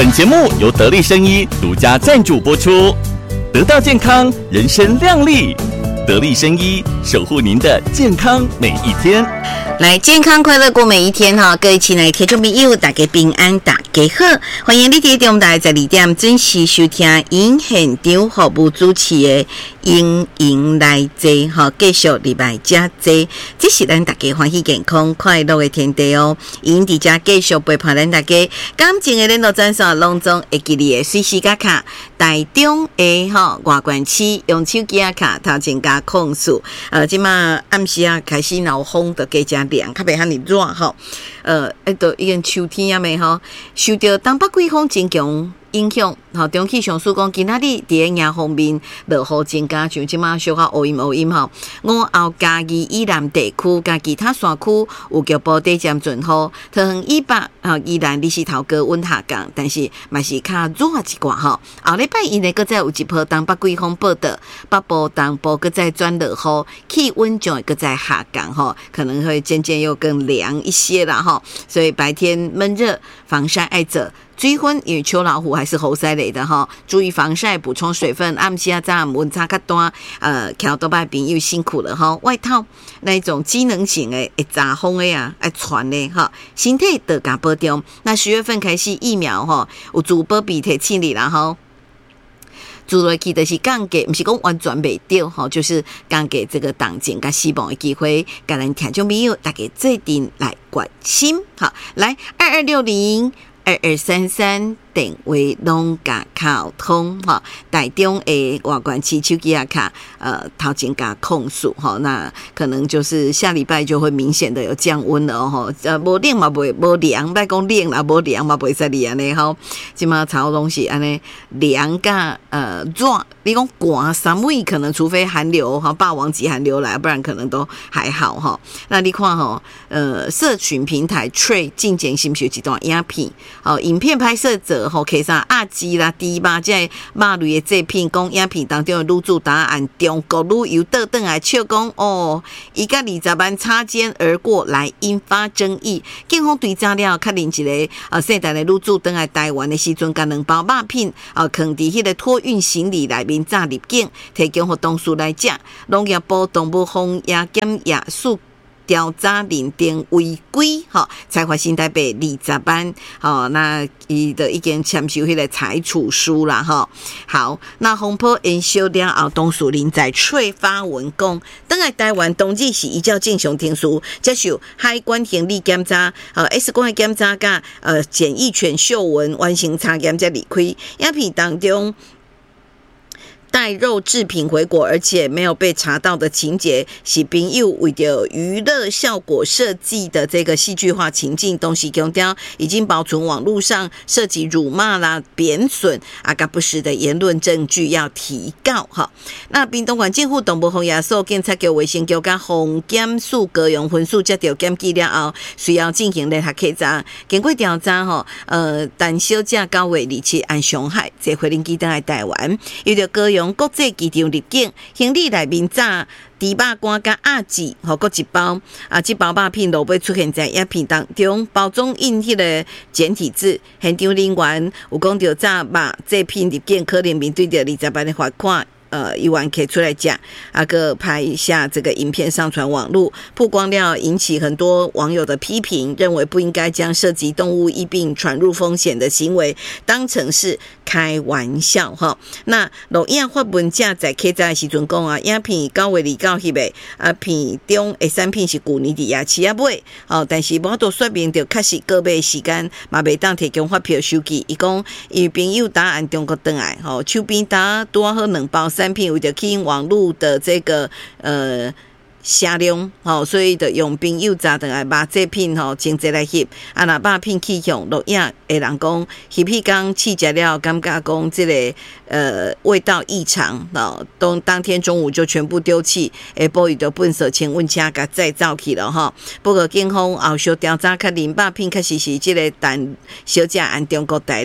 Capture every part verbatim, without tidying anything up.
本节目由得力生医独家赞助播出，得到健康，人生亮丽。得力生医守护您的健康每一天。 来，健康快乐过每一天哈！各位亲爱的听众朋友，大家平安，大家好，欢迎你在中台十二点准时收听因现场服务主持的因因来坐哈，继续礼拜加坐，这是咱大家欢喜健康快乐的天地哦。因伫遮继续陪伴咱大家，感情的联络专线隆重会记你的随时加卡，台中的哈外关区用手机啊卡头前加控诉，呃，即马暗时啊开始闹风就加加凉，较袂遐尼热吼。呃，迄个已经秋天啊咪吼，受到东北季风真强影响，吼，中气象署讲今仔日伫个迎方面落雨增加，像即马小可乌阴乌阴吼。午后嘉义以南地区甲其他山区有局部地渐阵雨，桃园以北啊依然日时头高温下降，但是嘛是较热一寡吼。后礼拜因呢，搁再有一波东北季风报道，北部东部搁再转落雨，气温将会搁再下降吼，可能会渐渐又更凉一些啦吼。所以白天闷热，防晒爱者。水分因为秋老虎还是猴塞类的哈，注意防晒，补充水分。暗时啊，早温差较大，呃，翘多摆朋友辛苦了哈。外套那一种机能型的，会炸风的呀，爱穿的哈，身体得加保重。那十月份开始疫苗哈，有主保庇提醒你啦哈。做落去就是降低，不是讲完全袂掉吼，就是降低这个动静甲死亡的机会。甲咱听众朋友大家做阵来关心，好，来二二六零。二二三三电话拢甲沟通哈，台中的外关区手机啊卡呃头前加控诉哈，那可能就是下礼拜就会明显的有降温了哦，呃无冷嘛袂无凉，别讲冷啦，无凉嘛袂使哩安尼吼，即马差不多拢是安尼凉甲呃热，你讲寒三位可能除非寒流哈，霸王级寒流来，不然可能都还好哈。那你看吼，呃，社群平台 Trade 近前是不是有一段影片？哦，影片拍摄者吼，其实阿基啦、猪肉这肉类的制品，讲影片当中的女主答案，中国旅游倒转来笑讲哦，伊甲二十万擦肩而过来引发争议。警方追查了，确认一个呃姓陈的女主倒来台湾的时阵，甲两包肉片呃放伫迄个托运行李内面炸入境，提供互同事来食。农业部动物防疫检验署调查认定违规，哈，才发新台币二十万，好，那伊的已经签收迄个裁处书啦，哈。好，那红坡因修了后，董事林在翠发文讲，登来台湾当日是依照正常程序接受海关行李检查，呃 X 光的检查甲呃检疫犬嗅闻完成查验才离开。影片当中。带肉制品回国，而且没有被查到的情节，是朋友为了娱乐效果设计的这个戏剧化情境，东西强调已经保存网络上涉及辱骂啦、贬损啊、甲不实的言论证据，要提告哈。那屏东县政府动物防疫所检察局、卫生局甲防检署各用分数接到检举了后，需要进行联合稽查。经过调查吼，呃，但小姐九月二七按上海坐飞机登来台湾，有着各用国际机场入境，行李内面炸猪肉干甲鸭子，和各一包啊，这包肉片落尾出现在影片当中，包装印迄个简体字。现场人员有讲到炸肉这片入境，可能面对着二十万的罚款。呃，一碗可以出来讲，啊个拍一下这个影片上传网络，曝光了，引起很多网友的批评，认为不应该将涉及动物疫病传入风险的行为当成是开玩笑哈。那录影发文者在客栈的时阵讲啊，影片九月二九翕的啊片中的产品是旧年伫夜市啊买，哦，但是无都说明着确实购买时间嘛袂当提供发票收据。伊讲伊朋友答按中国转来，吼手边打拄好两包。产品为着吸引网络的这个呃销量，吼，所以就用朋友查等来把这片吼真济来翕，啊若把片去向录影的人讲，翕片刚试食了，感觉讲这个呃味道异常，哦，当当天中午就全部丢弃，下晡伊就本色请问车甲再造去了吼。不过警方后续调查确认，把片确实是这个但小姐按中国大陆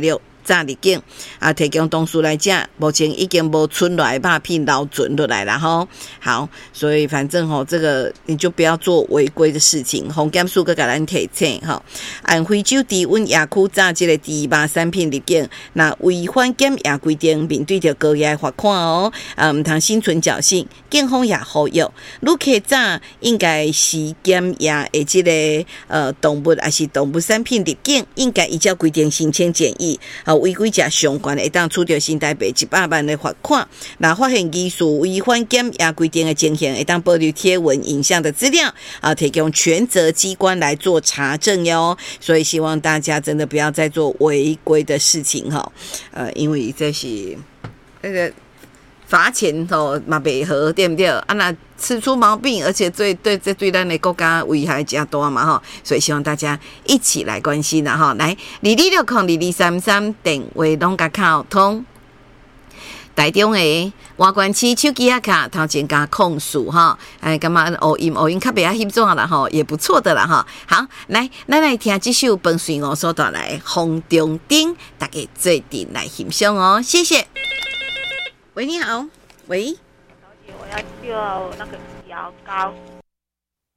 早入境啊，提供同事来讲，目前已经无存落来肉片留存落来了吼。好，所以反正吼，这个你就不要做违规的事情。洪检署个甲咱提醒吼，按非洲低温野区早即个第二产品入境，那违反检疫规定，面对着高额罚款哦。啊，唔通心存侥幸，警方也呼吁，旅客早应该是检疫的即个呃动物还是动物产品入境，应该依照规定申请检疫。啊，违规者相关会当处着新台币一百万的罚款。那发现疑似违反检疫规定的情形，会当保留贴文、影像的资料啊，提供权责机关来做查证哟。所以希望大家真的不要再做违规的事情哈。呃，因为这是那个罚钱吼嘛袂好，对不对？啊，那吃出毛病，而且对对这对咱的国家危害加多嘛哈。所以希望大家一起来关心啦哈。来，二二六空二二三三电话拢甲靠通。台中的外关区手机啊卡头前加控诉哈，哎，干嘛哦音哦音较袂啊翕种啦哈，也不错的啦哈。好，来，咱来听这首伴随我所带来《风中灯》，大家做阵来欣赏哦，谢谢。喂，你好，喂。 小姐，我要叫那个牙膏。